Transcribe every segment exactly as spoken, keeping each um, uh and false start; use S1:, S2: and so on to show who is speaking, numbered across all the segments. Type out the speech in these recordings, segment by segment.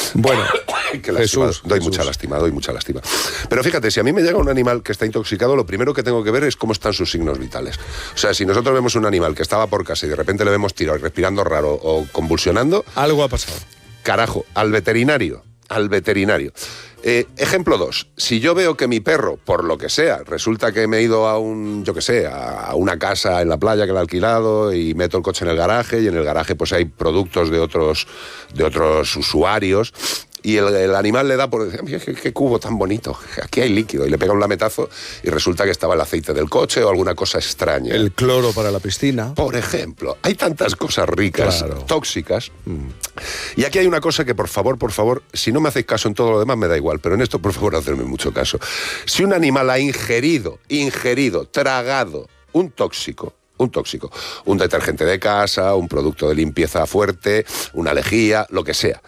S1: Bueno,
S2: que lástima,
S1: Jesús,
S2: doy
S1: Jesús.
S2: mucha lástima, doy mucha lástima. Pero fíjate, si a mí me llega un animal que está intoxicado, lo primero que tengo que ver es cómo están sus signos vitales. O sea, si nosotros vemos un animal que estaba por casa y de repente le vemos tirado y respirando raro o convulsionando,
S1: algo ha pasado.
S2: carajo, al veterinario, al veterinario. Eh, ejemplo dos, si yo veo que mi perro, por lo que sea, resulta que me he ido a un, yo qué sé, a una casa en la playa que la he alquilado y meto el coche en el garaje y en el garaje pues hay productos de otros, de otros usuarios y el, el animal le da por decir, mira, qué, qué cubo tan bonito, aquí hay líquido, y le pega un lametazo y resulta que estaba el aceite del coche o alguna cosa extraña.
S1: El cloro para la piscina.
S2: Por ejemplo, hay tantas cosas ricas,
S1: Claro.
S2: tóxicas. Mm. Y aquí hay una cosa que, por favor, por favor, si no me hacéis caso en todo lo demás, me da igual, pero en esto, por favor, hacerme mucho caso. Si un animal ha ingerido, ingerido, tragado un tóxico, un tóxico, un detergente de casa, un producto de limpieza fuerte, una lejía, lo que sea,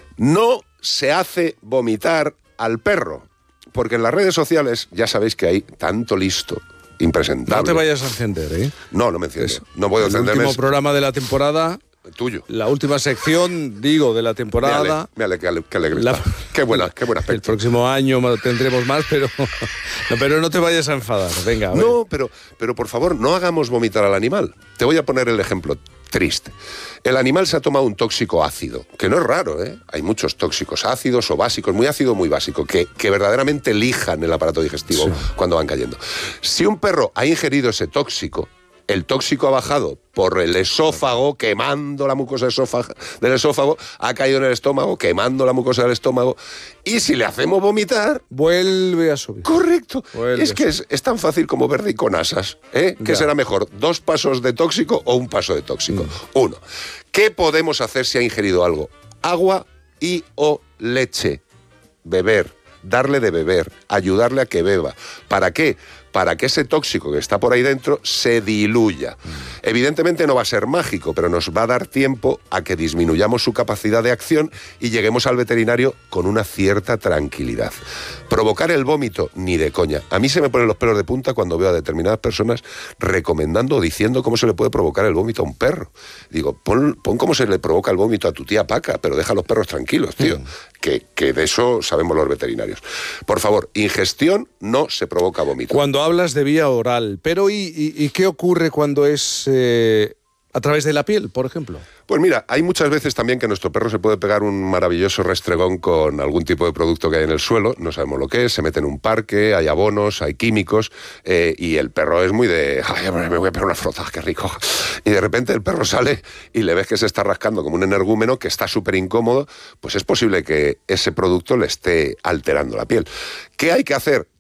S2: no se hace vomitar al perro, porque en las redes sociales ya sabéis que hay tanto listo, impresentable.
S1: No te vayas a encender, ¿eh?
S2: No, no me enciendo. No puedo
S1: El
S2: encenderme.
S1: último programa de la temporada,
S2: Tuyo.
S1: la última sección, digo, de la temporada.
S2: Me ale, qué ale, qué alegre
S1: La-
S2: está. Qué buena, qué buen
S1: El
S2: aspecto.
S1: próximo año tendremos más, pero no, pero no te vayas a enfadar. Venga, a ver.
S2: No, pero, pero por favor, no hagamos vomitar al animal. Te voy a poner el ejemplo triste. El animal se ha tomado un tóxico ácido, que no es raro, ¿eh? Hay muchos tóxicos ácidos o básicos, muy ácido o muy básico, que, que verdaderamente lijan el aparato digestivo
S1: Sí.
S2: cuando van cayendo. Si un perro ha ingerido ese tóxico, el tóxico ha bajado por el esófago, quemando la mucosa esófaga- del esófago, ha caído en el estómago, quemando la mucosa del estómago, y si le hacemos vomitar,
S1: Vuelve a subir.
S2: correcto.
S1: Vuelve.
S2: Es que es, es tan fácil como verde y con asas. ¿eh? ¿Qué
S1: Ya.
S2: será mejor? ¿Dos pasos de tóxico o un paso de tóxico? Uno. ¿Qué podemos hacer si ha ingerido algo? Agua y o leche. Beber. Darle de beber. Ayudarle a que beba. ¿Para qué? Para que ese tóxico que está por ahí dentro se diluya. Evidentemente no va a ser mágico, pero nos va a dar tiempo a que disminuyamos su capacidad de acción y lleguemos al veterinario con una cierta tranquilidad. Provocar el vómito, ni de coña. A mí se me ponen los pelos de punta cuando veo a determinadas personas recomendando o diciendo cómo se le puede provocar el vómito a un perro. Digo, pon, pon cómo se le provoca el vómito a tu tía Paca, pero deja a los perros tranquilos, tío. Mm. Que, que de eso sabemos los veterinarios. Por favor, ingestión no se provoca vómito.
S1: Cuando hablas de vía oral, pero ¿y, y, y qué ocurre cuando es eh, a través de la piel, por ejemplo?
S2: Pues mira, hay muchas veces también que nuestro perro se puede pegar un maravilloso restregón con algún tipo de producto que hay en el suelo, no sabemos lo que es, se mete en un parque, hay abonos, hay químicos, eh, y el perro es muy de, ay, me voy a pegar una frotada, qué rico. Y de repente el perro sale y le ves que se está rascando como un energúmeno, que está súper incómodo, pues es posible que ese producto le esté alterando la piel. ¿Qué hay que hacer?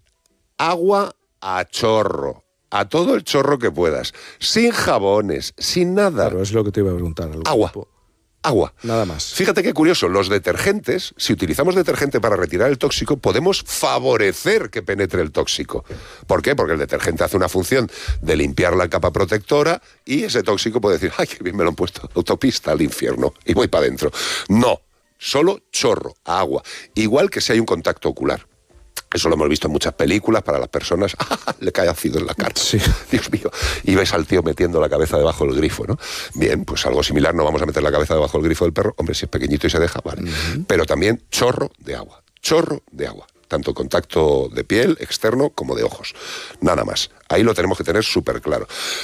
S2: Agua a chorro. A todo el chorro que puedas, sin jabones, sin nada.
S1: Claro, es lo que te iba a preguntar.
S2: Agua, agua.
S1: Nada más.
S2: Fíjate qué curioso, los detergentes, si utilizamos detergente para retirar el tóxico, podemos favorecer que penetre el tóxico. ¿Por qué? Porque el detergente hace una función de limpiar la capa protectora y ese tóxico puede decir, ay, qué bien me lo han puesto, autopista al infierno, y voy para adentro. No, solo chorro, agua. Igual que si hay un contacto ocular. Eso lo hemos visto en muchas películas para las personas. ¡Ah! Le cae ácido en la cara.
S1: Sí.
S2: Dios mío. Y ves al tío metiendo la cabeza debajo del grifo, ¿no? Bien, pues algo similar. No vamos a meter la cabeza debajo del grifo del perro. Hombre, si es pequeñito y se deja, vale. Uh-huh. Pero también chorro de agua. Chorro de agua. Tanto contacto de piel externo como de ojos. Nada más. Ahí lo tenemos que tener súper claro.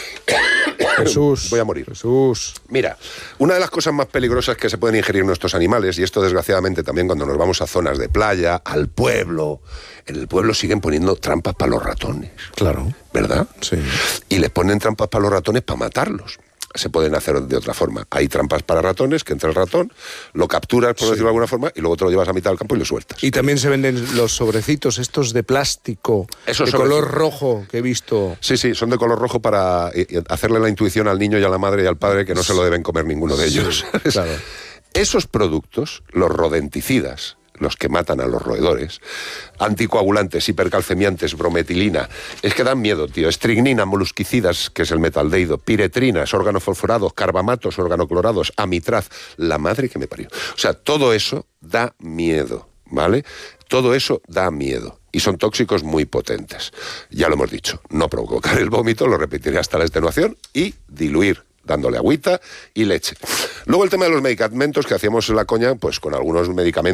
S1: Jesús.
S2: Voy a morir.
S1: Jesús.
S2: Mira, una de las cosas más peligrosas que se pueden ingerir nuestros animales, y esto desgraciadamente también cuando nos vamos a zonas de playa, al pueblo, en el pueblo siguen poniendo trampas para los ratones.
S1: Claro.
S2: ¿Verdad?
S1: Sí.
S2: Y les ponen trampas para los ratones para matarlos. Se pueden hacer de otra forma. Hay trampas para ratones, que entra el ratón, lo capturas, por sí. decirlo de alguna forma, y luego te lo llevas a mitad del campo y lo sueltas.
S1: Y también se venden los sobrecitos estos de plástico,
S2: Esos
S1: de
S2: sobrecitos.
S1: color rojo, que he visto.
S2: Sí, sí, son de color rojo para hacerle la intuición al niño y a la madre y al padre que no se lo deben comer ninguno de ellos.
S1: Sí, claro.
S2: Esos productos, los rodenticidas, los que matan a los roedores, anticoagulantes, hipercalcemiantes, brometilina, es que dan miedo, tío. Estricnina, molusquicidas, que es el metaldehído, piretrinas, organofosforados, carbamatos, organoclorados, amitraz, la madre que me parió. O sea, todo eso da miedo, ¿vale? Todo eso da miedo. Y son tóxicos muy potentes. Ya lo hemos dicho, no provocar el vómito, lo repetiré hasta la extenuación, y diluir, dándole agüita y leche. Luego el tema de los medicamentos, que hacíamos la coña, pues con algunos medicamentos